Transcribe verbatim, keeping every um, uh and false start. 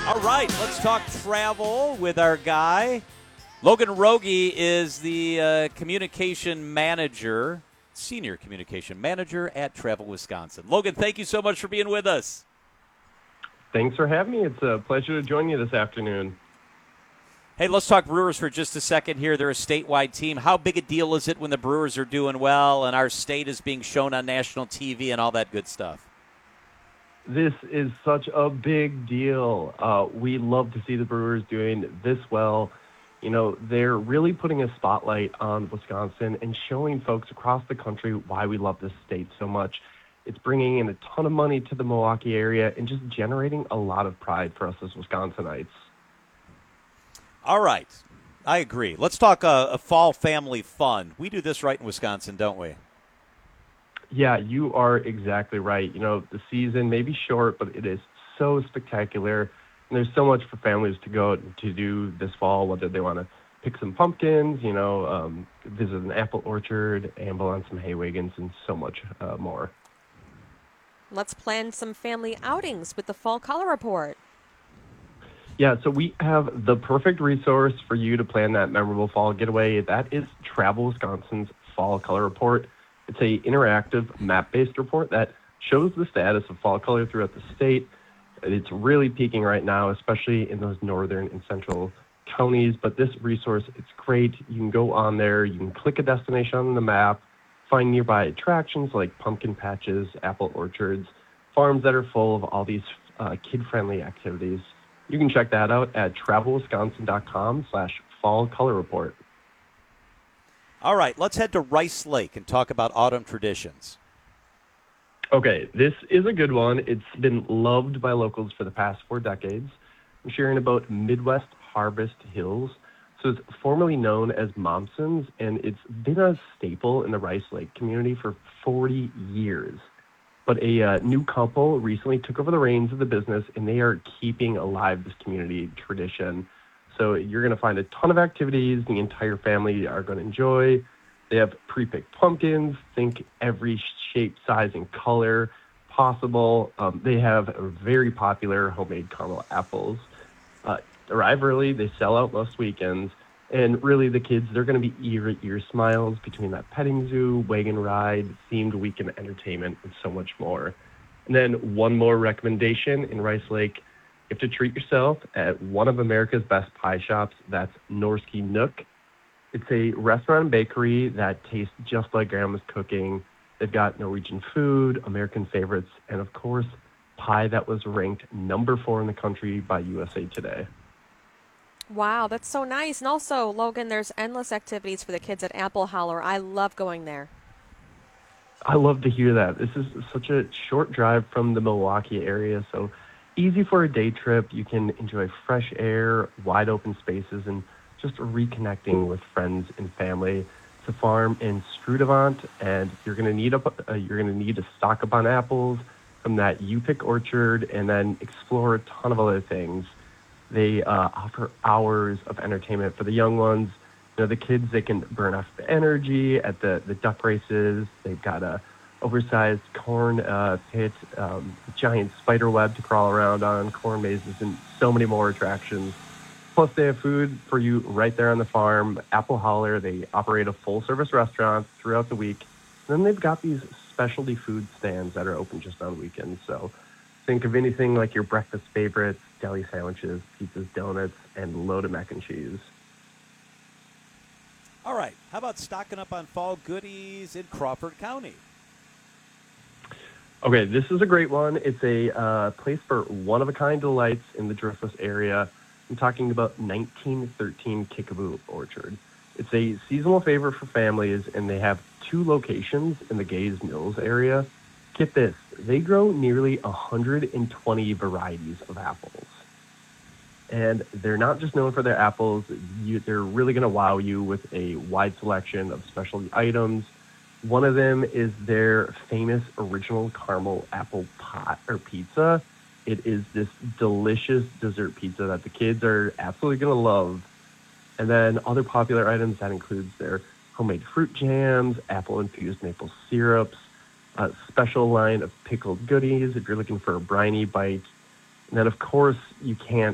All right, let's talk travel with our guy. Logan Rogie is the uh, communication manager, senior communication manager at Travel Wisconsin. Logan, thank you so much for being with us. Thanks for having me. It's a pleasure to join you this afternoon. Hey, let's talk Brewers for just a second here. They're a statewide team. How big a deal is it when the Brewers are doing well and our state is being shown on national T V and all that good stuff? This is such a big deal. Uh, we love to see the Brewers doing this well. You know, they're really putting a spotlight on Wisconsin and showing folks across the country why we love this state so much. It's bringing in a ton of money to the Milwaukee area and just generating a lot of pride for us as Wisconsinites. All right. I agree. Let's talk uh, a fall family fun. We do this right in Wisconsin, don't we? Yeah, you are exactly right. You know, the season may be short, but it is so spectacular. And there's so much for families to go to do this fall, whether they want to pick some pumpkins, you know, um, visit an apple orchard, amble on some hay wagons, and so much uh, more. Let's plan some family outings with the Fall Color Report. Yeah, so we have the perfect resource for you to plan that memorable fall getaway. That is Travel Wisconsin's Fall Color Report. It's a interactive map-based report that shows the status of fall color throughout the state. It's really peaking right now, especially in those northern and central counties. But this resource, it's great. You can go on there. You can click a destination on the map, find nearby attractions like pumpkin patches, apple orchards, farms that are full of all these uh, kid-friendly activities. You can check that out at travelwisconsin.com slash fall color report. All right, let's head to Rice Lake and talk about autumn traditions. Okay, this is a good one. It's been loved by locals for the past four decades. I'm sharing about Midwest Harvest Hills. So it's formerly known as Momsen's, and it's been a staple in the Rice Lake community for forty years. But a uh, new couple recently took over the reins of the business, and they are keeping alive this community tradition. So you're going to find a ton of activities the entire family are going to enjoy. They have pre-picked pumpkins, think every shape, size, and color possible. Um, they have very popular homemade caramel apples. Uh, arrive early, they sell out most weekends. And really the kids, they're going to be ear-to-ear smiles between that petting zoo, wagon ride, themed weekend entertainment, and so much more. And then one more recommendation in Rice Lake. You have to treat yourself at one of America's best pie shops. That's Norski Nook. It's a restaurant and bakery that tastes just like Grandma's cooking. They've got Norwegian food, American favorites, and of course, pie that was ranked number four in the country by U S A Today. Wow, that's so nice. And also, Logan, there's endless activities for the kids at Apple Holler. I love going there. I love to hear that. This is such a short drive from the Milwaukee area, so easy for a day trip. You can enjoy fresh air, wide open spaces, and just reconnecting with friends and family. It's a farm in Strudavant, and you're going to need a uh, you're going to need to stock up on apples from that you pick orchard, and then explore a ton of other things. They uh, offer hours of entertainment for the young ones. You know, the kids, they can burn off the energy at the, the duck races. They've got a oversized corn uh, pit, um, giant spider web to crawl around on, corn mazes, and so many more attractions. Plus, they have food for you right there on the farm. Apple Holler, they operate a full-service restaurant throughout the week. And then they've got these specialty food stands that are open just on weekends. So think of anything like your breakfast favorites, deli sandwiches, pizzas, donuts, and loaded mac and cheese. All right, how about stocking up on fall goodies in Crawford County? Okay, this is a great one. It's a uh, place for one-of-a-kind delights in the Driftless area. I'm talking about nineteen thirteen Kickapoo Orchard. It's a seasonal favorite for families, and they have two locations in the Gaze Mills area. Get this, they grow nearly one hundred twenty varieties of apples. And they're not just known for their apples. You, they're really going to wow you with a wide selection of specialty items. One of them is their famous original caramel apple pie or pizza. It is this delicious dessert pizza that the kids are absolutely going to love. And then other popular items, that includes their homemade fruit jams, apple-infused maple syrups, a special line of pickled goodies if you're looking for a briny bite. And then, of course, you can't